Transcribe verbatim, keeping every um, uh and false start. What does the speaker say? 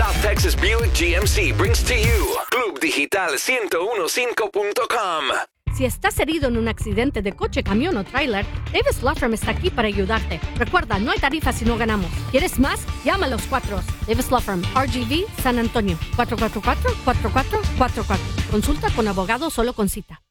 South Texas Buick G M C brings to you Club Digital ciento quince punto com. Si estás herido en un accidente de coche, camión o tráiler, Davis Law Firm está aquí para ayudarte. Recuerda, no hay tarifas si no ganamos. ¿Quieres más? Llama a los cuatro. Davis Law Firm, R G V, San Antonio, cuatro cuatro cuatro, cuatro cuatro cuatro cuatro. Consulta con abogado solo con cita.